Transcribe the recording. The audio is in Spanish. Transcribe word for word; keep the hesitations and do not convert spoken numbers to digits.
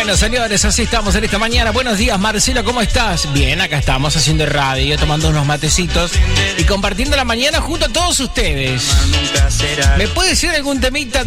Bueno, señores, así estamos en esta mañana. Buenos días, Marcelo, ¿cómo estás? Bien, acá estamos haciendo radio, tomando unos matecitos y compartiendo la mañana junto a todos ustedes. ¿Me puede decir algún temita